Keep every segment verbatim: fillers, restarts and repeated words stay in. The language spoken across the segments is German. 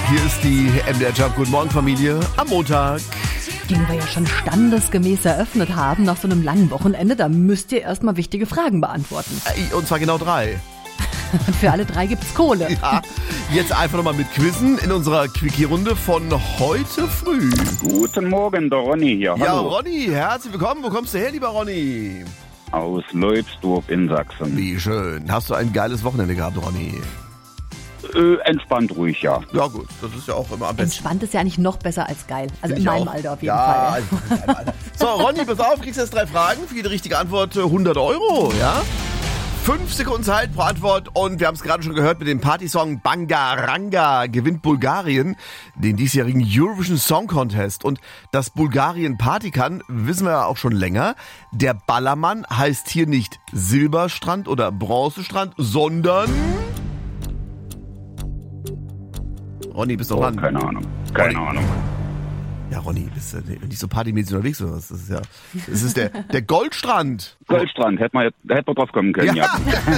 Hier ist die M D R Jump Guten Morgen Familie am Montag. Den wir ja schon standesgemäß eröffnet haben nach so einem langen Wochenende. Da müsst ihr erstmal wichtige Fragen beantworten. Und zwar genau drei. Und für alle drei gibt's Kohle. Ja, jetzt einfach nochmal mit Quizzen in unserer Quickie-Runde von heute früh. Guten Morgen, der Ronny hier. Ja, Hallo. Ronny, herzlich willkommen. Wo kommst du her, lieber Ronny? Aus Leubsdorf in Sachsen. Wie schön. Hast du ein geiles Wochenende gehabt, Ronny? Äh, entspannt ruhig, ja. Ja gut, das ist ja auch immer am besten. Entspannt ist ja eigentlich noch besser als geil. Also in Ich meinem auch. Alter auf jeden ja, Fall. Also in meinem Alter. So, Ronny, pass auf, kriegst jetzt drei Fragen. Für jede richtige Antwort äh, hundert Euro, ja? Fünf Sekunden Zeit pro Antwort und wir haben es gerade schon gehört mit dem Partysong Bangaranga gewinnt Bulgarien den diesjährigen Eurovision Song Contest. Und dass Bulgarien Party kann, wissen wir ja auch schon länger. Der Ballermann heißt hier nicht Silberstrand oder Bronzestrand, sondern... Ronny, bist du Oh, dran? keine Ahnung. Keine Ronny. Ahnung. Ja, Ronny, bist du nicht so partymäßig unterwegs oder was? Das ist ja, das ist der, der Goldstrand. Goldstrand, hätte man, hätte man drauf kommen können, ja.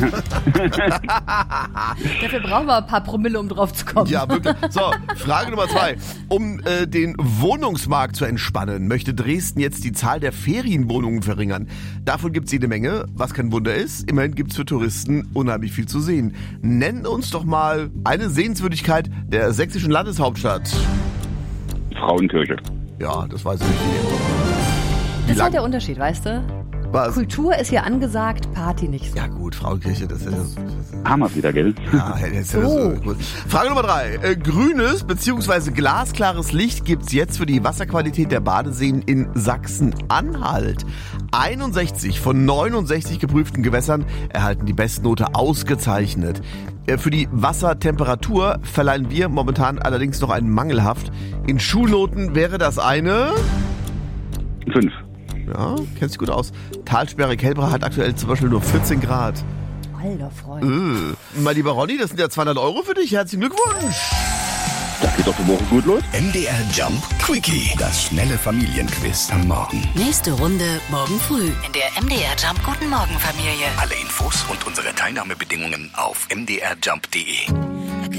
Dafür brauchen wir ein paar Promille, um drauf zu kommen. Ja, wirklich. So, Frage Nummer zwei. Um äh, den Wohnungsmarkt zu entspannen, möchte Dresden jetzt die Zahl der Ferienwohnungen verringern. Davon gibt's jede Menge, was kein Wunder ist. Immerhin gibt's für Touristen unheimlich viel zu sehen. Nenn uns doch mal eine Sehenswürdigkeit der sächsischen Landeshauptstadt. Frauenkirche. Ja, das weiß ich nicht. Das ist lang- halt der Unterschied, weißt du? Was? Kultur ist hier angesagt, Party nicht so. Ja gut, Frauenkirche, das ist... Das ist Haben wir wieder, gell? Ja, jetzt ist So. gut. Frage Nummer drei. Äh, grünes bzw. glasklares Licht gibt's jetzt für die Wasserqualität der Badeseen in Sachsen-Anhalt. einundsechzig von neunundsechzig geprüften Gewässern erhalten die Bestnote ausgezeichnet. Äh, für die Wassertemperatur verleihen wir momentan allerdings noch einen mangelhaft. In Schulnoten wäre das eine... Fünf. Ja, kennst dich gut aus. Talsperre Kelbra hat aktuell zum Beispiel nur vierzehn Grad. Alter Freund. Äh, mein lieber Ronny, das sind ja zweihundert Euro für dich. Herzlichen Glückwunsch. Da geht doch die Woche gut los. M D R Jump Quickie, das schnelle Familienquiz am Morgen. Nächste Runde morgen früh in der M D R Jump Guten Morgen Familie. Alle Infos und unsere Teilnahmebedingungen auf m d r jump punkt d e.